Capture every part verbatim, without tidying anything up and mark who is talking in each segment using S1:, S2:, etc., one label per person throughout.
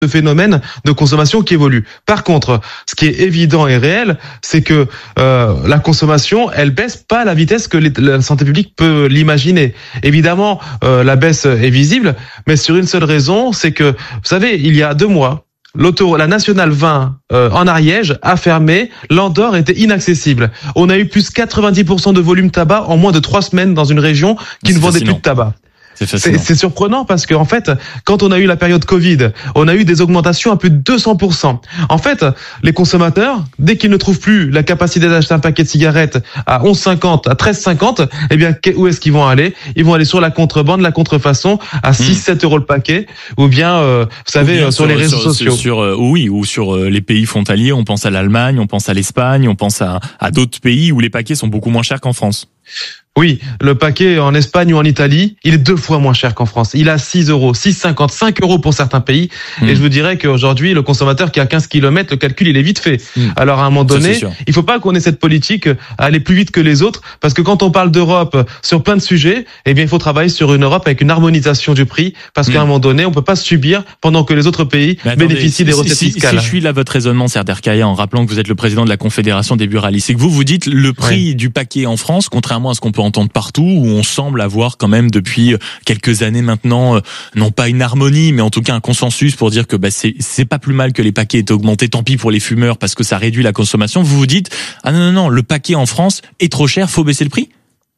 S1: de phénomènes de consommation qui évoluent. Par contre, ce qui est évident et réel, c'est que euh, la consommation, elle baisse pas à la vitesse que les, la santé publique peut l'imaginer. Évidemment, euh, la baisse est visible, mais sur une seule raison, c'est que, vous savez, il y a deux mois, L'auto, la nationale vingt euh, en Ariège a fermé, l'Andorre était inaccessible. On a eu plus quatre-vingt-dix pour cent de volume tabac en moins de trois semaines dans une région qui
S2: c'est
S1: ne vendait
S2: fascinant.
S1: plus de tabac.
S2: C'est,
S1: c'est, c'est surprenant parce que en fait, quand on a eu la période Covid, on a eu des augmentations à plus de deux cents pour cent. En fait, les consommateurs, dès qu'ils ne trouvent plus la capacité d'acheter un paquet de cigarettes à onze cinquante, à treize cinquante, eh bien, où est-ce qu'ils vont aller ? Ils vont aller sur la contrebande, la contrefaçon, à six sept euros le paquet, ou bien, euh, vous savez,
S2: bien
S1: sur, sur les réseaux
S2: sur,
S1: sociaux.
S2: Sur, sur, euh, oui, ou sur euh, les pays frontaliers, on pense à l'Allemagne, on pense à l'Espagne, on pense à, à d'autres pays où les paquets sont beaucoup moins chers qu'en France.
S1: Oui, le paquet en Espagne ou en Italie, il est deux fois moins cher qu'en France. Il est à six euros, six cinquante, cinq euros pour certains pays. Mmh. Et je vous dirais qu'aujourd'hui, le consommateur qui a quinze kilomètres, le calcul, il est vite fait. Mmh. Alors, à un moment donné, il faut pas qu'on ait cette politique à aller plus vite que les autres, parce que quand on parle d'Europe sur plein de sujets, eh bien, il faut travailler sur une Europe avec une harmonisation du prix, parce mmh. qu'à un moment donné, on peut pas se subir pendant que les autres pays attendez, bénéficient des recettes
S2: si,
S1: fiscales.
S2: Si je suis là votre raisonnement, Serdar Kaya, en rappelant que vous êtes le président de la Confédération des buralistes, c'est que vous vous dites le prix ouais. du paquet en France, contrairement à ce qu'on peut entendre partout, où on semble avoir quand même depuis quelques années maintenant, euh, non pas une harmonie, mais en tout cas un consensus pour dire que bah, c'est, c'est pas plus mal que les paquets aient augmenté, tant pis pour les fumeurs parce que ça réduit la consommation. Vous vous dites, ah non, non, non, le paquet en France est trop cher, faut baisser le prix ?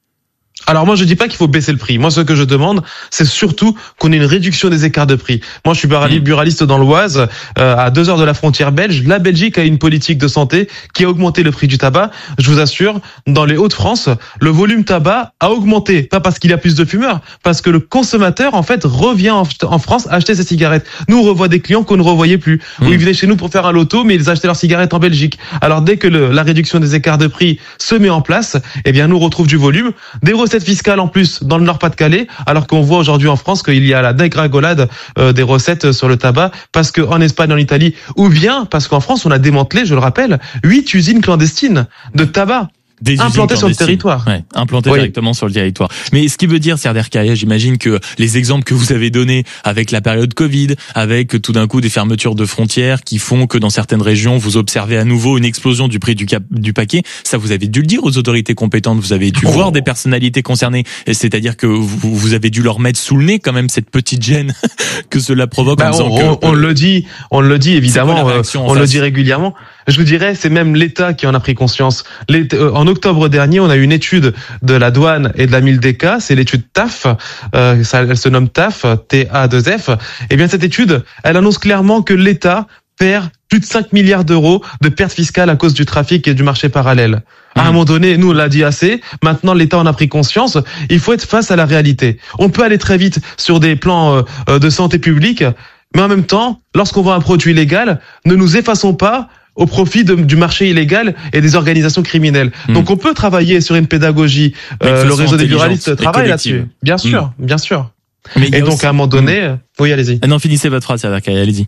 S1: Alors moi je dis pas qu'il faut baisser le prix. Moi ce que je demande c'est surtout qu'on ait une réduction des écarts de prix. Moi je suis buraliste dans l'Oise, euh, à deux heures de la frontière belge. La Belgique a une politique de santé qui a augmenté le prix du tabac. Je vous assure, dans les Hauts-de-France, le volume tabac a augmenté. Pas parce qu'il y a plus de fumeurs, parce que le consommateur en fait revient en, en France acheter ses cigarettes. Nous on revoit des clients qu'on ne revoyait plus. Mmh. Où ils venaient chez nous pour faire un loto mais ils achetaient leurs cigarettes en Belgique. Alors dès que le, la réduction des écarts de prix se met en place, eh bien nous on retrouve du volume, des recettes fiscales en plus dans le Nord-Pas-de-Calais, alors qu'on voit aujourd'hui en France qu'il y a la dégringolade euh, des recettes sur le tabac, parce qu'en Espagne, en Italie, ou bien parce qu'en France, on a démantelé, je le rappelle, huit usines clandestines de tabac.
S2: Des
S1: implantés sur le territoire.
S2: Ouais, implantés
S1: oui.
S2: directement sur le territoire. Mais ce qui veut dire, Serdar Kaya, j'imagine que les exemples que vous avez donnés avec la période Covid, avec tout d'un coup des fermetures de frontières qui font que dans certaines régions, vous observez à nouveau une explosion du prix du, cap- du paquet, ça vous avez dû le dire aux autorités compétentes, vous avez dû oh. voir des personnalités concernées, c'est-à-dire que vous, vous avez dû leur mettre sous le nez quand même cette petite gêne que cela provoque bah, en disant
S1: on,
S2: que...
S1: On, on le dit, on le dit évidemment, euh, on le dit régulièrement. Je vous dirais, c'est même l'État qui en a pris conscience. L'État, euh, en octobre dernier, on a eu une étude de la douane et de la Mildeca, c'est l'étude T A F, euh, ça, elle se nomme T A F, T A deux F. Et bien cette étude, elle annonce clairement que l'État perd plus de cinq milliards d'euros de pertes fiscales à cause du trafic et du marché parallèle. À un moment donné, nous on l'a dit assez, maintenant l'État en a pris conscience, il faut être face à la réalité. On peut aller très vite sur des plans euh, de santé publique, mais en même temps, lorsqu'on voit un produit légal, ne nous effaçons pas au profit de, du marché illégal et des organisations criminelles. Mmh. Donc on peut travailler sur une pédagogie, euh, le réseau des buralistes travaille là-dessus. Bien sûr, mmh. bien sûr. Mais et donc aussi... à un moment donné, mmh. oui allez-y.
S2: Ah non, finissez votre phrase, allez-y.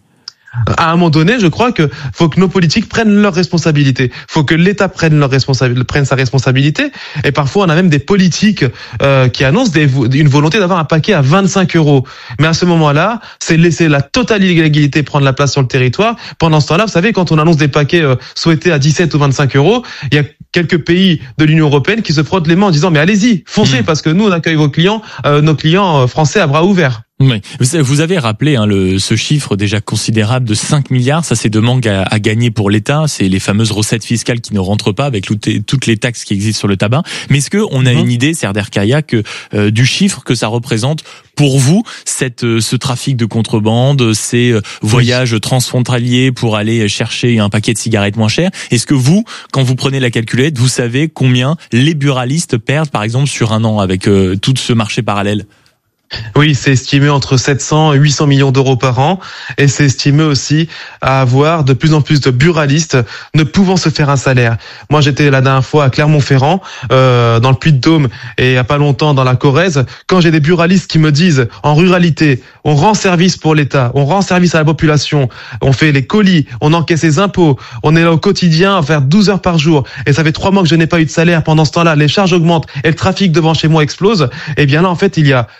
S1: À un moment donné, je crois que faut que nos politiques prennent leurs responsabilités. Faut que l'État prenne leur responsabilité, prenne sa responsabilité. Et parfois, on a même des politiques euh, qui annoncent des, une volonté d'avoir un paquet à vingt-cinq euros. Mais à ce moment-là, c'est laisser la totale illégalité prendre la place sur le territoire. Pendant ce temps-là, vous savez, quand on annonce des paquets euh, souhaités à dix-sept ou vingt-cinq euros, il y a quelques pays de l'Union européenne qui se frottent les mains en disant mais allez-y, foncez, mmh. parce que nous on accueille vos clients, euh, nos clients français à bras ouverts.
S2: Oui. Vous avez rappelé hein, le, ce chiffre déjà considérable de cinq milliards, ça c'est de manque à, à gagner pour l'État, c'est les fameuses recettes fiscales qui ne rentrent pas avec toutes les taxes qui existent sur le tabac. Mais est-ce qu'on a mmh. une idée, Serdar Kaya, que euh, du chiffre que ça représente pour vous, cette, euh, ce trafic de contrebande, ces euh, voyages oui. transfrontaliers pour aller chercher un paquet de cigarettes moins cher? Est-ce que vous, quand vous prenez la calculette, vous savez combien les buralistes perdent par exemple sur un an avec euh, tout ce marché parallèle?
S1: Oui, c'est estimé entre sept cents et huit cents millions d'euros par an, et c'est estimé aussi à avoir de plus en plus de buralistes ne pouvant se faire un salaire. Moi, j'étais la dernière fois à Clermont-Ferrand, euh, dans le Puy-de-Dôme, et il y a pas longtemps dans la Corrèze. Quand j'ai des buralistes qui me disent, en ruralité, on rend service pour l'État, on rend service à la population, on fait les colis, on encaisse les impôts, on est là au quotidien à faire douze heures par jour, et ça fait trois mois que je n'ai pas eu de salaire. Pendant ce temps-là, les charges augmentent et le trafic devant chez moi explose. Et bien là, en fait, il y a sept cents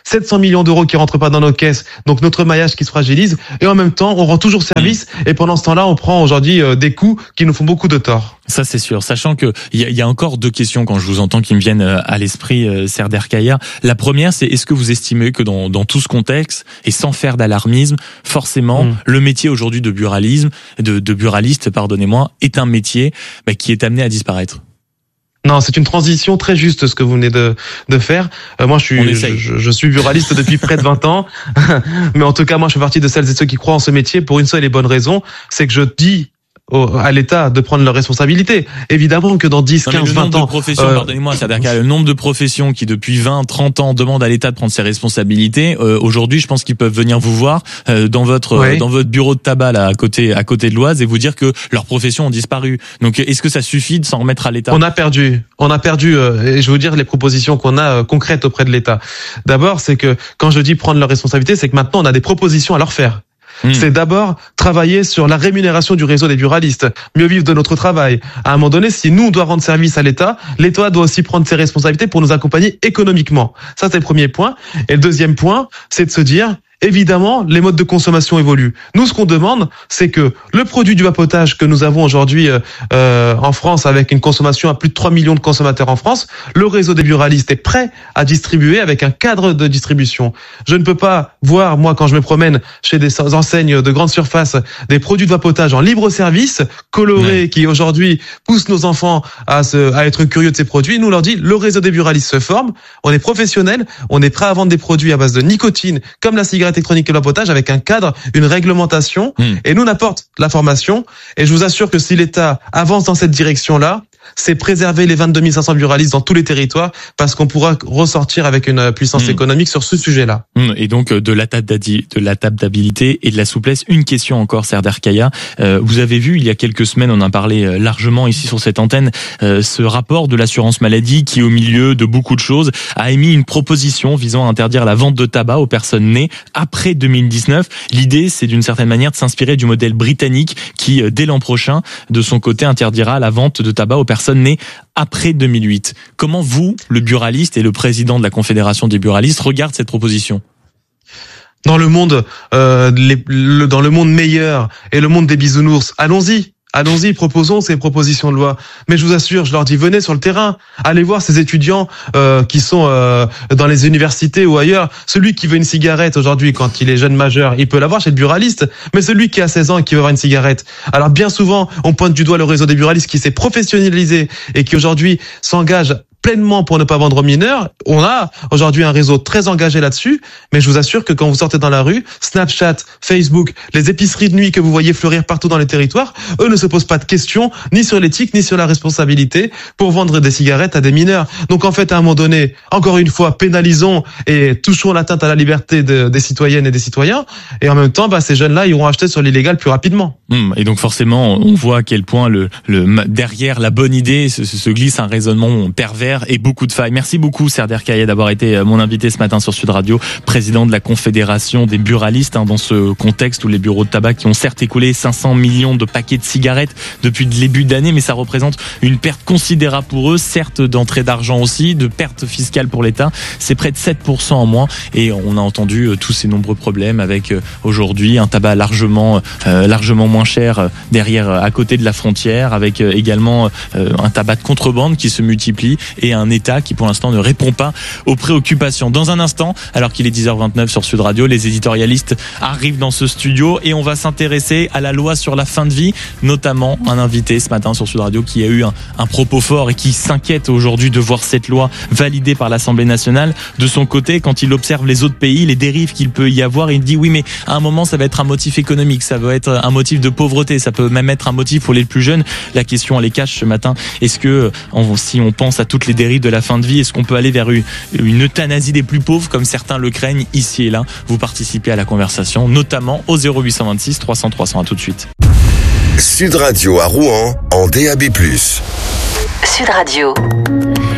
S1: millions d'euros qui rentrent pas dans nos caisses, donc notre maillage qui se fragilise, et en même temps, on rend toujours service, et pendant ce temps-là, on prend aujourd'hui euh, des coûts qui nous font beaucoup de tort.
S2: Ça c'est sûr, sachant que il y a, y a encore deux questions quand je vous entends qui me viennent à l'esprit, euh, Serder Kaya. La première, c'est est-ce que vous estimez que dans, dans tout ce contexte, et sans faire d'alarmisme, forcément, mmh. le métier aujourd'hui de buralisme, de, de buraliste, pardonnez-moi, est un métier bah, qui est amené à disparaître?
S1: Non, c'est une transition très juste ce que vous venez de de faire. Euh, moi, je suis je, je suis buraliste depuis près de vingt ans, mais en tout cas, moi, je fais partie de celles et ceux qui croient en ce métier pour une seule et bonne raison, c'est que je dis à l'État de prendre leurs responsabilités. Évidemment que dans dix, quinze, vingt ans...
S2: De professions, euh... pardonnez-moi, c'est-à-dire que le nombre de professions qui depuis vingt, trente ans demandent à l'État de prendre ses responsabilités, euh, aujourd'hui, je pense qu'ils peuvent venir vous voir euh, dans votre oui. euh, dans votre bureau de tabac là à côté à côté de l'Oise et vous dire que leurs professions ont disparu. Donc est-ce que ça suffit de s'en remettre à l'État?
S1: On a perdu. On a perdu euh, et je vais vous dire les propositions qu'on a euh, concrètes auprès de l'État. D'abord, c'est que quand je dis prendre leurs responsabilités, c'est que maintenant on a des propositions à leur faire. Mmh. C'est d'abord travailler sur la rémunération du réseau des buralistes, mieux vivre de notre travail. À un moment donné, si nous, on doit rendre service à l'État, l'État doit aussi prendre ses responsabilités pour nous accompagner économiquement. Ça, c'est le premier point. Et le deuxième point, c'est de se dire... Évidemment, les modes de consommation évoluent. Nous, ce qu'on demande, c'est que le produit du vapotage que nous avons aujourd'hui euh, en France, avec une consommation à plus de trois millions de consommateurs en France, le réseau des buralistes est prêt à distribuer avec un cadre de distribution. Je ne peux pas voir, moi, quand je me promène chez des enseignes de grande surface, des produits de vapotage en libre service, colorés, ouais. qui aujourd'hui poussent nos enfants à, se, à être curieux de ces produits. Nous, on leur dit, le réseau des buralistes se forme, on est professionnel, on est prêt à vendre des produits à base de nicotine, comme la cigarette électronique et le vapotage avec un cadre, une réglementation, mmh. et nous on apporte la formation, et je vous assure que si l'État avance dans cette direction-là, c'est préserver les vingt-deux mille cinq cents buralistes dans tous les territoires parce qu'on pourra ressortir avec une puissance mmh. économique sur ce sujet-là.
S2: Mmh. Et donc de l'adaptabilité et de la souplesse. Une question encore, Serder Kaya. Euh, vous avez vu il y a quelques semaines, on en parlait largement ici sur cette antenne, euh, ce rapport de l'assurance maladie qui, au milieu de beaucoup de choses, a émis une proposition visant à interdire la vente de tabac aux personnes nées après deux mille dix-neuf. L'idée, c'est d'une certaine manière de s'inspirer du modèle britannique qui, dès l'an prochain, de son côté, interdira la vente de tabac aux personnes personnes nées après deux mille huit. Comment vous, le buraliste et le président de la Confédération des buralistes, regardent cette proposition ?
S1: Dans le monde, euh, les, le, dans le monde meilleur et le monde des bisounours, allons-y. Allons-y, proposons ces propositions de loi. Mais je vous assure, je leur dis, venez sur le terrain, allez voir ces étudiants euh, qui sont euh, dans les universités ou ailleurs. Celui qui veut une cigarette aujourd'hui, quand il est jeune majeur, il peut l'avoir chez le buraliste. Mais celui qui a seize ans et qui veut avoir une cigarette, alors bien souvent, on pointe du doigt le réseau des buralistes qui s'est professionnalisé et qui aujourd'hui s'engage pleinement pour ne pas vendre aux mineurs. On a aujourd'hui un réseau très engagé là-dessus, mais je vous assure que quand vous sortez dans la rue, Snapchat, Facebook, les épiceries de nuit que vous voyez fleurir partout dans les territoires, eux ne se posent pas de questions, ni sur l'éthique, ni sur la responsabilité pour vendre des cigarettes à des mineurs. Donc en fait, à un moment donné, encore une fois, pénalisons et touchons l'atteinte à la liberté de, des citoyennes et des citoyens, et en même temps, bah, ces jeunes-là iront acheter sur l'illégal plus rapidement.
S2: Mmh, et donc forcément, on voit à quel point le, le derrière la bonne idée se, se glisse un raisonnement pervers et beaucoup de failles. Merci beaucoup, Serder Kaya, d'avoir été mon invité ce matin sur Sud Radio, président de la Confédération des buralistes, hein, dans ce contexte où les bureaux de tabac qui ont certes écoulé cinq cents millions de paquets de cigarettes depuis le début d'année, mais ça représente une perte considérable pour eux, certes d'entrée d'argent aussi, de perte fiscale pour l'État. C'est près de sept pour cent en moins, et on a entendu euh, tous ces nombreux problèmes avec euh, aujourd'hui un tabac largement, euh, largement moins cher euh, derrière, euh, à côté de la frontière, avec euh, également euh, un tabac de contrebande qui se multiplie et un État qui pour l'instant ne répond pas aux préoccupations. Dans un instant, alors qu'il est dix heures vingt-neuf sur Sud Radio, les éditorialistes arrivent dans ce studio et on va s'intéresser à la loi sur la fin de vie, notamment un invité ce matin sur Sud Radio qui a eu un, un propos fort et qui s'inquiète aujourd'hui de voir cette loi validée par l'Assemblée nationale. De son côté, quand il observe les autres pays, les dérives qu'il peut y avoir, il dit oui, mais à un moment ça va être un motif économique, ça va être un motif de pauvreté, ça peut même être un motif pour les plus jeunes. La question elle est cache ce matin. Est-ce que on, si on pense à toutes les dérives de la fin de vie, est-ce qu'on peut aller vers une, une euthanasie des plus pauvres comme certains le craignent ici et là? Vous participez à la conversation, notamment au zéro huit cent vingt-six trois cents trois cents. À tout de suite.
S3: Sud Radio à Rouen en D A B plus.
S4: Sud Radio.